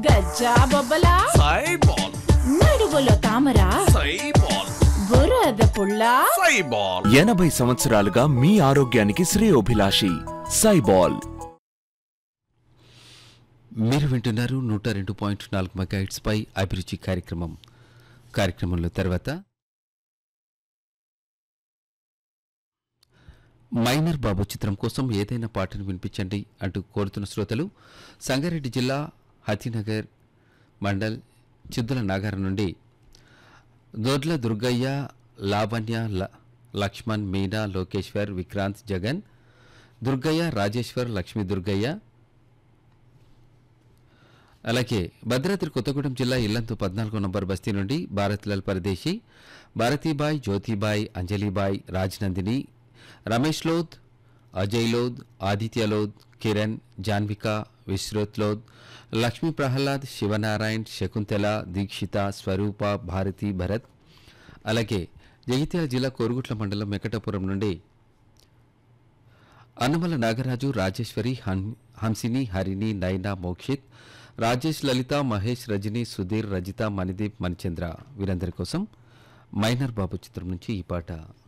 గజ్జా బొబ్బలా సైబాల్ నడువులో తామరా సైబాల్ బురద పుల్లా సైబాల్ 80 సంవత్సరాలుగా మీ ఆరోగ్యానికి శ్రేయోభిలాషి సైబాల్. మీరు వింటున్నారు 102.4 మెగాహెర్ట్జ్ పై అభిరుచి కార్యక్రమంలో తర్వాత మైనర్ బాబు చిత్రం కోసం ఏదైనా పాటను వినిపించండి అంటూ కోరుతున్న శ్రోతలు సంగారెడ్డి జిల్లా హతినగర్ మండల్ చిద్దుల నాగారం నుండి దొడ్ల దుర్గయ్య, లావణ్య, లక్ష్మణ్, మీనా, లోకేశ్వర్, విక్రాంత్, జగన్, దుర్గయ్య, రాజేశ్వర్, లక్ష్మీ దుర్గయ్య, అలాగే భద్రాద్రి కొత్తగూడెం జిల్లా ఇల్లంతు 14 నంబర్ బస్తీ నుండి భారత్లాల్ పరదేశీ, భారతీబాయ్, జ్యోతిబాయ్, అంజలిబాయ్, రాజ్నందిని, రమేష్ లోద్, అజయ్ లోద్, ఆదిత్య లోద్, కిరణ్, జాన్విక, విశ్రుత్ లోద్, లక్ష్మీ ప్రహ్లాద్, శివనారాయణ్, శకుంతల, దీక్షిత, స్వరూప, భారతి, భరత్, అలాగే జగిత్యాల జిల్లా కోరుగుట్ల మండలం వెంకటాపురం నుండి అన్నమల నాగరాజు, రాజేశ్వరి, హంసిని, హరిణి, నైనా, మోక్షిత్, రాజేష్, లలిత, మహేష్, రజని, సుధీర్, రజిత, మణిదీప్, మణిచంద్ర వీరందరి కోసం మైనర్ బాబు చిత్రం నుంచి ఈ పాట.